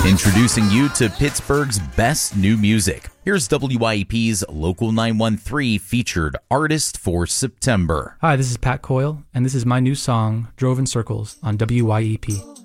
Introducing you to Pittsburgh's best new music. Here's WYEP's Local 913 featured artist for September. Hi, this is Pat Coyle, and this is my new song, Drove in Circles, on WYEP.